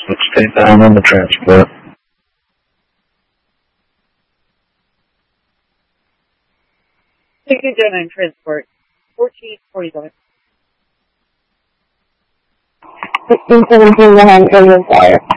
Let's stay down on the transport. Taking down on transport. 1445. 1617 behind radio fire.